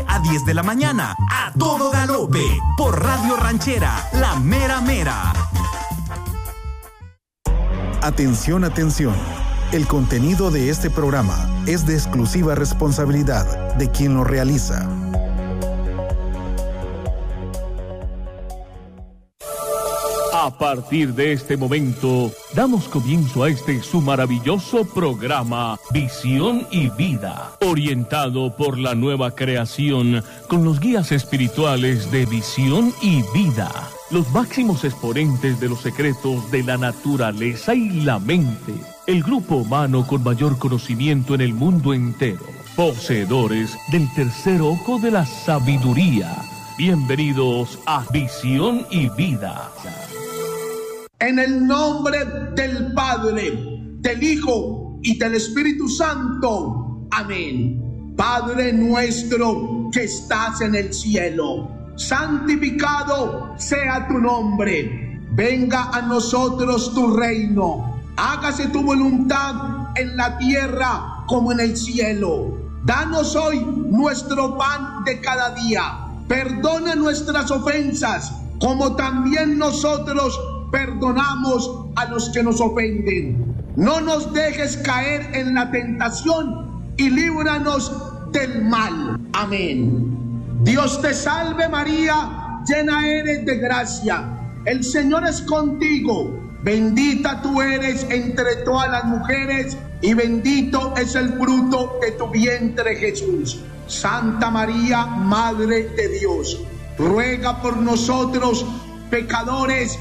a 10 de la mañana, a todo galope, por Radio Ranchera, la mera mera. Atención, atención. El contenido de este programa es de exclusiva responsabilidad de quien lo realiza. A partir de este momento, damos comienzo a este su maravilloso programa, Visión y Vida, orientado por la nueva creación con los guías espirituales de Visión y Vida, los máximos exponentes de los secretos de la naturaleza y la mente, el grupo humano con mayor conocimiento en el mundo entero, poseedores del tercer ojo de la sabiduría. Bienvenidos a Visión y Vida. En el nombre del Padre, del Hijo y del Espíritu Santo. Amén. Padre nuestro que estás en el cielo, santificado sea tu nombre. Venga a nosotros tu reino. Hágase tu voluntad en la tierra como en el cielo. Danos hoy nuestro pan de cada día. Perdona nuestras ofensas, como también nosotros perdonamos a los que nos ofenden. No nos dejes caer en la tentación y líbranos del mal. Amén. Dios te salve María, llena eres de gracia. El Señor es contigo. Bendita tú eres entre todas las mujeres y bendito es el fruto de tu vientre Jesús. Santa María, Madre de Dios, ruega por nosotros pecadores,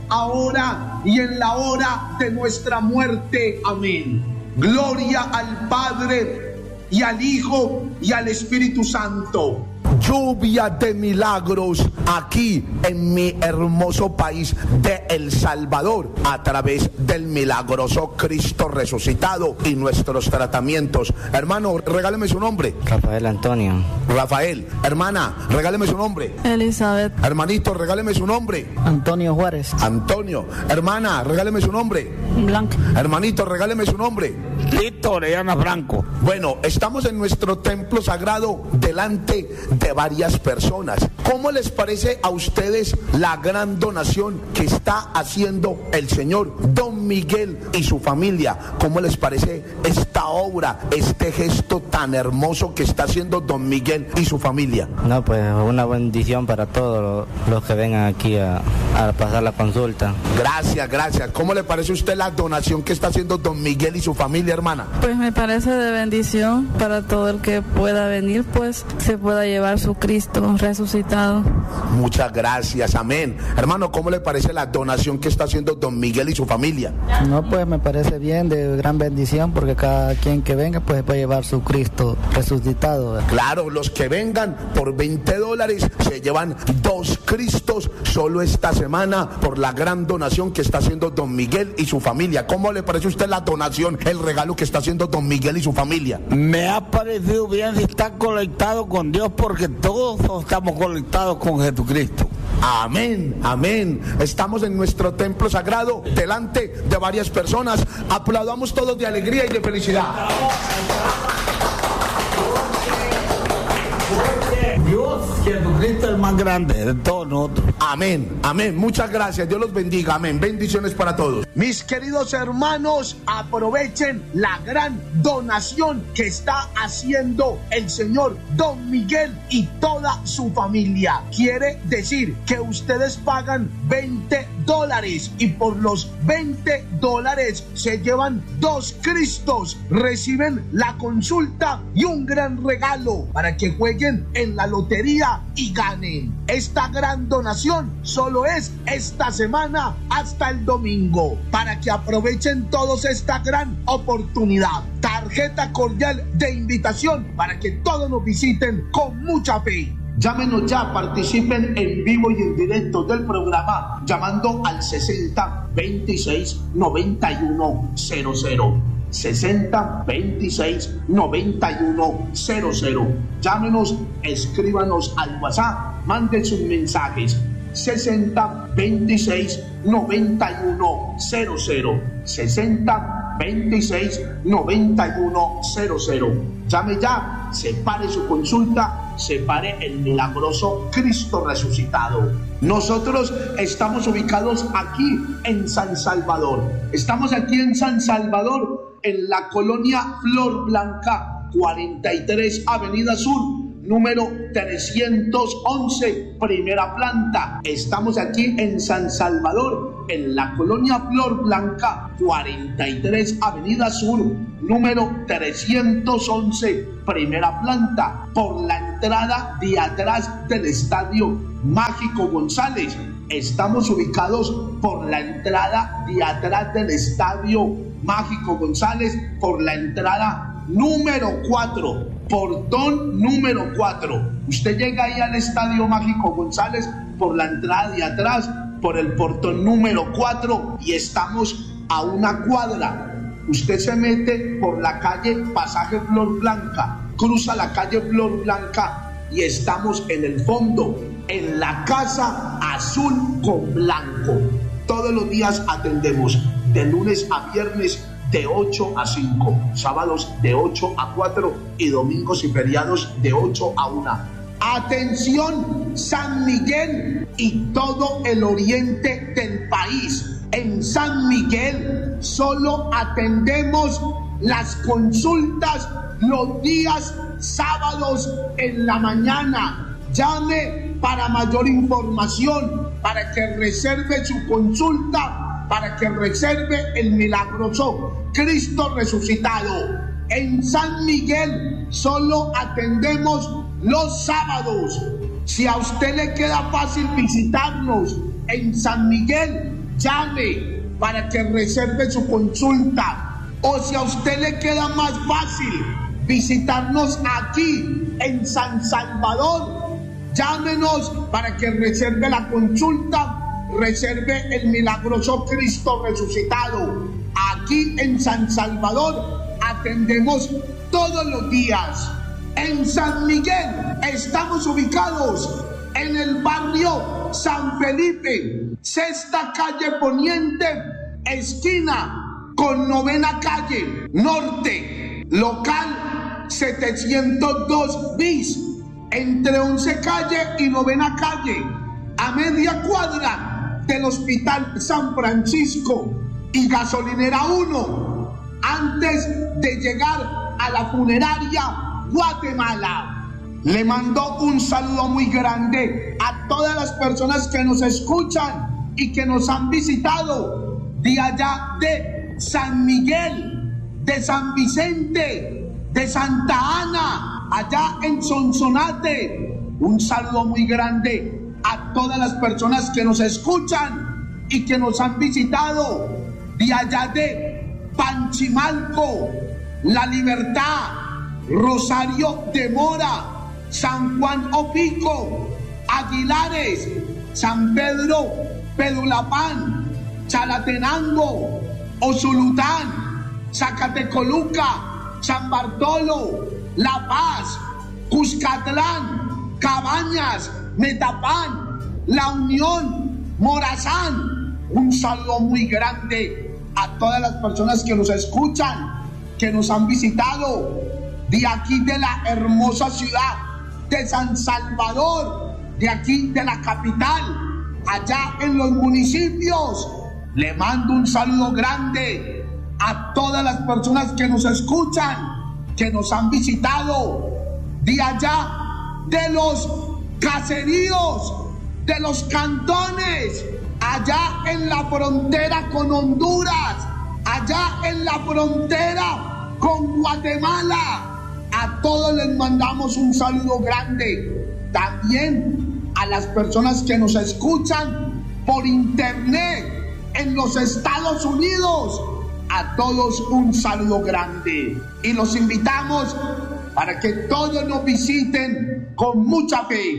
ahora y en la hora de nuestra muerte. Amén. Gloria al Padre y al Hijo y al Espíritu Santo. Lluvia de milagros aquí en mi hermoso país de El Salvador a través del milagroso Cristo resucitado y nuestros tratamientos. Hermano, regáleme su nombre. Rafael Antonio. Rafael. Hermana, regáleme su nombre. Elizabeth. Hermanito, regáleme su nombre. Antonio Juárez. Antonio. Hermana, regáleme su nombre. Blanca. Hermanito, regáleme su nombre. Víctor Orellana Franco. Bueno, estamos en nuestro templo sagrado delante de varias personas. ¿Cómo les parece a ustedes la gran donación que está haciendo el señor Don Miguel y su familia? ¿Cómo les parece esta obra, este gesto tan hermoso que está haciendo Don Miguel y su familia? No, pues una bendición para todos los que vengan aquí a pasar la consulta. Gracias, gracias. ¿Cómo le parece a usted la donación que está haciendo Don Miguel y su familia, hermana? Pues me parece de bendición para todo el que pueda venir, pues se pueda llevar su Cristo resucitado. Muchas gracias, amén. Hermano, ¿cómo le parece la donación que está haciendo Don Miguel y su familia? No, pues me parece bien, de gran bendición, porque cada quien que venga pues puede llevar su Cristo resucitado. Claro, los que vengan por $20 se llevan 2 Cristos solo esta semana por la gran donación que está haciendo Don Miguel y su familia. ¿Cómo le parece a usted la donación, el regalo que está haciendo Don Miguel y su familia? Me ha parecido bien si está conectado con Dios, porque todos estamos conectados con Jesucristo. Amén, amén. Estamos en nuestro templo sagrado delante de varias personas. Aplaudamos todos de alegría y de felicidad. Dios, Jesucristo es el más grande de todos nosotros. Amén, amén. Muchas gracias. Dios los bendiga. Amén. Bendiciones para todos. Mis queridos hermanos, aprovechen la gran donación que está haciendo el señor Don Miguel y toda su familia. Quiere decir que ustedes pagan $20 y por los $20 se llevan 2 Cristos, reciben la consulta y un gran regalo para que jueguen en la lotería y ganen. Esta gran donación solo es esta semana hasta el domingo, para que aprovechen todos esta gran oportunidad. Tarjeta cordial de invitación para que todos nos visiten con mucha fe. Llámenos ya, participen en vivo y en directo del programa llamando al 60 26 91 00. 60 26 91 00. Llámenos, escríbanos al WhatsApp, manden sus mensajes. 60 26 91 00. 60 26 91 00. Llame ya, separe su consulta, se pare el milagroso Cristo resucitado. Nosotros estamos ubicados aquí en San Salvador. Estamos aquí en San Salvador, en la colonia Flor Blanca, 43 Avenida Sur, número 311, primera planta. Estamos aquí en San Salvador, en la colonia Flor Blanca, 43 Avenida Sur, número 311, primera planta, por la entrada de atrás del Estadio Mágico González. Estamos ubicados por la entrada de atrás del Estadio Mágico González, por la entrada número 4, portón número 4. Usted llega ahí al Estadio Mágico González por la entrada de atrás, por el portón número 4, y estamos a una cuadra. Usted se mete por la calle Pasaje Flor Blanca, cruza la calle Flor Blanca y estamos en el fondo, en la Casa Azul con Blanco. Todos los días atendemos de lunes a viernes de 8 a 5, sábados de 8 a 4 y domingos y feriados de 8 a 1. Atención, San Miguel y todo el oriente del país. En San Miguel solo atendemos las consultas los días sábados en la mañana. Llame para mayor información, para que reserve su consulta, para que reserve el milagroso Cristo resucitado. En San Miguel solo atendemos los sábados. Si a usted le queda fácil visitarnos en San Miguel, llame para que reserve su consulta. O si a usted le queda más fácil visitarnos aquí en San Salvador, llámenos para que reserve la consulta, reserve el milagroso Cristo resucitado. Aquí en San Salvador atendemos todos los días. En San Miguel estamos ubicados en el barrio San Felipe, sexta calle poniente, esquina con novena calle norte, local 702 bis, entre 11 calle y novena calle, a media cuadra del Hospital San Francisco y Gasolinera 1, antes de llegar a la funeraria Guatemala. Le mando un saludo muy grande a todas las personas que nos escuchan y que nos han visitado de allá de San Miguel, de San Vicente, de Santa Ana, allá en Sonsonate. Un saludo muy grande a todas las personas que nos escuchan y que nos han visitado de allá de Panchimalco, La Libertad, Rosario de Mora, San Juan Opico, Aguilares, San Pedro Pedulapán, Chalatenango, Osulután, Zacatecoluca, San Bartolo, La Paz, Cuscatlán, Cabañas, Metapán, La Unión, Morazán. Un saludo muy grande a todas las personas que nos escuchan, que nos han visitado de aquí de la hermosa ciudad de San Salvador, de aquí de la capital, allá en los municipios. Le mando un saludo grande a todas las personas que nos escuchan, que nos han visitado de allá de los caseríos, de los cantones, allá en la frontera con Honduras, allá en la frontera con Guatemala. A todos les mandamos un saludo grande. También a las personas que nos escuchan por internet en los Estados Unidos, a todos un saludo grande. Y los invitamos para que todos nos visiten con mucha fe.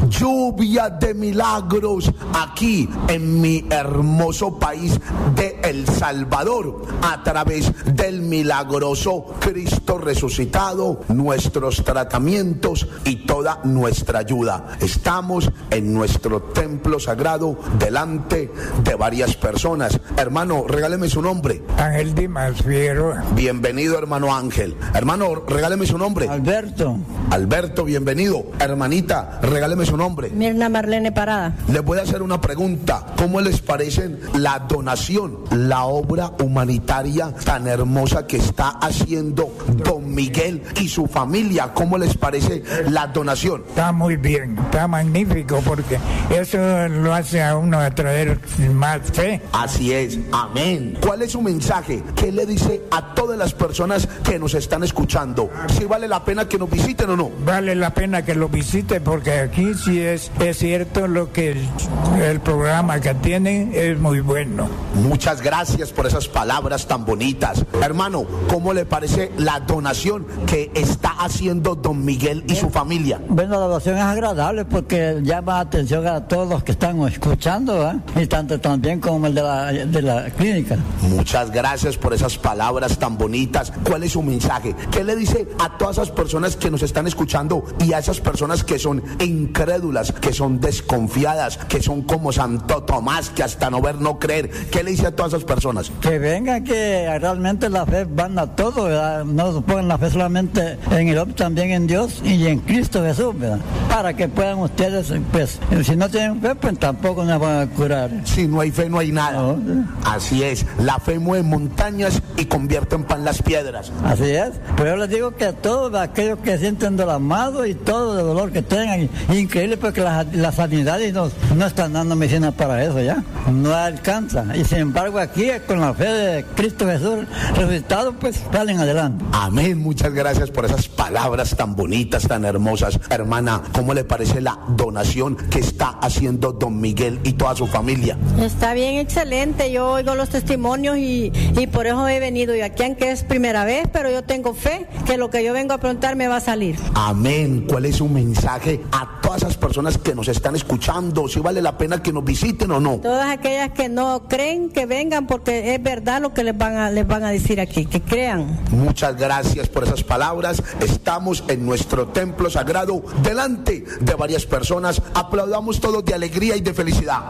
lluvia de milagros aquí en mi hermoso país de El Salvador, a través del milagroso Cristo resucitado, nuestros tratamientos y toda nuestra ayuda. Estamos en nuestro templo sagrado delante de varias personas. Hermano, regáleme su nombre. Ángel Dimas Figueroa. Bienvenido, hermano Ángel. Hermano, regáleme su nombre. Alberto. Alberto, bienvenido. Hermanita, regáleme su nombre. Mirna Marlene Parada. Les voy a hacer una pregunta. ¿Cómo les parece la donación, la obra humanitaria tan hermosa que está haciendo don Miguel y su familia? ¿Cómo les parece la donación? Está muy bien, está magnífico, porque eso lo hace a uno atraer más fe. Así es, amén. ¿Cuál es su mensaje? ¿Qué le dice a todas las personas que nos están escuchando? ¿Si vale la pena que nos visiten o no? Vale la pena que lo visite, porque aquí sí es cierto lo que el programa que tienen es muy bueno. Muchas gracias por esas palabras tan bonitas. Hermano, ¿cómo le parece la donación que está haciendo don Miguel y su familia? Bueno, la donación es agradable porque llama atención a todos los que están escuchando, y tanto también como el de la clínica. Muchas gracias por esas palabras tan bonitas. ¿Cuál es su mensaje? ¿Qué le dice a todas esas personas que nos están escuchando y a esas personas que son incrédulas, que son desconfiadas, que son como Santo Tomás, que hasta no ver, no creer? ¿Qué le dice a todas esas personas? Que vengan, que realmente la fe van a todo, ¿verdad? No pongan la fe solamente en el hombre, también en Dios y en Cristo Jesús, ¿verdad? Para que puedan ustedes, pues, si no tienen fe, pues tampoco nos van a curar. Si no hay fe, no hay nada. No. Así es, la fe mueve montañas y convierte en pan las piedras. Así es, pero yo les digo que a todos aquellos que sienten dolor amado y todo el dolor que tengan, increíble, porque las sanidades no están dando medicina para eso ya, no alcanza, y sin embargo aquí con la fe de Cristo Jesús resucitado, pues salen adelante. Amén, muchas gracias por esas palabras tan bonitas, tan hermosas. Hermana, ¿cómo le parece la donación que está haciendo don Miguel y toda su familia? Está bien, excelente, yo oigo los testimonios y por eso he venido, y aquí aunque es primera vez, pero yo tengo fe que lo que yo vengo a preguntar me va a salir. Amén. ¿Cuál es su mensaje a todas esas personas que nos están escuchando? ¿Si vale la pena que nos visiten o no? Todas aquellas que no creen, que vengan, porque es verdad lo que les van a decir aquí, que crean. Muchas gracias por esas palabras. Estamos en nuestro templo sagrado delante de varias personas. Aplaudamos todos de alegría y de felicidad.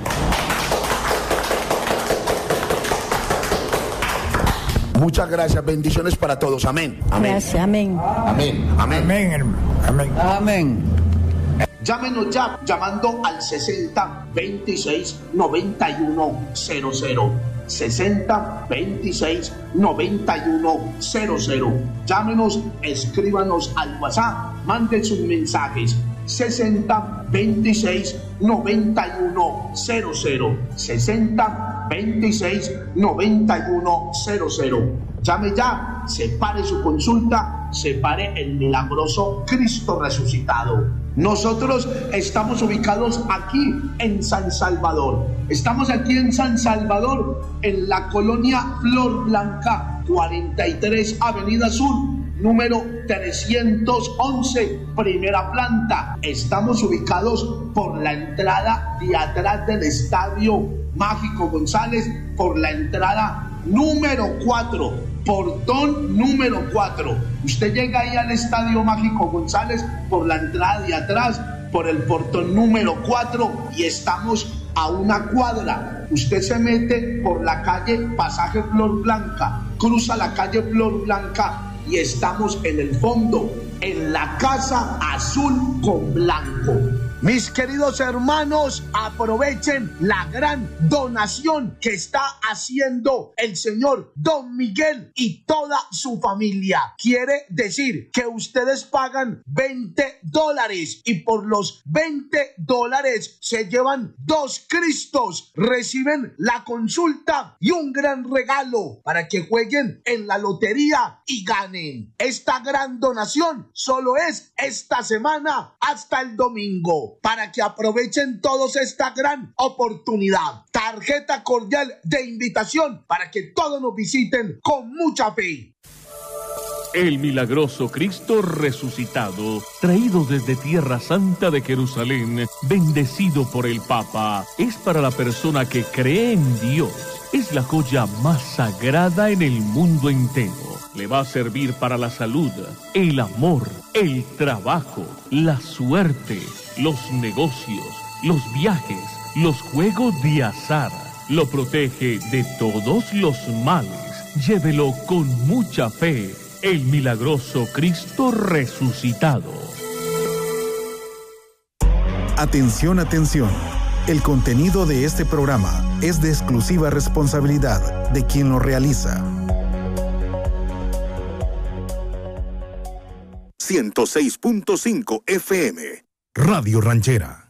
Muchas gracias, bendiciones para todos. Amén. Amén. Gracias, amén. Amén. Amén. Amén. Amén. Amén. Llámenos ya llamando al 60 26 91 00. 60 26 91 00. Llámenos, escríbanos al WhatsApp, manden sus mensajes. 60 26 91 00. 60 26 91 00. Llame ya, separe su consulta, separe el milagroso Cristo resucitado. Nosotros estamos ubicados aquí en San Salvador. Estamos aquí en San Salvador, en la colonia Flor Blanca, 43 Avenida Sur, número 311, primera planta. Estamos ubicados por la entrada de atrás del Estadio Mágico González, por la entrada número 4, portón número 4. Usted llega ahí al Estadio Mágico González por la entrada de atrás, por el portón número 4, y estamos a una cuadra. Usted se mete por la calle Pasaje Flor Blanca, cruza la calle Flor Blanca y estamos en el fondo, en la casa azul con blanco. Mis queridos hermanos, aprovechen la gran donación que está haciendo el señor Don Miguel y toda su familia. Quiere decir que ustedes pagan $20 y por los $20 se llevan 2 Cristos, reciben la consulta y un gran regalo para que jueguen en la lotería y ganen. Esta gran donación solo es esta semana hasta el domingo, para que aprovechen todos esta gran oportunidad. Tarjeta cordial de invitación para que todos nos visiten con mucha fe. El milagroso Cristo resucitado, traído desde Tierra Santa de Jerusalén, bendecido por el Papa, es para la persona que cree en Dios. Es la joya más sagrada en el mundo entero. Le va a servir para la salud, el amor, el trabajo, la suerte, los negocios, los viajes, los juegos de azar. Lo protege de todos los males. Llévelo con mucha fe. El milagroso Cristo resucitado. Atención, atención. El contenido de este programa es de exclusiva responsabilidad de quien lo realiza. 106.5 FM. Radio Ranchera.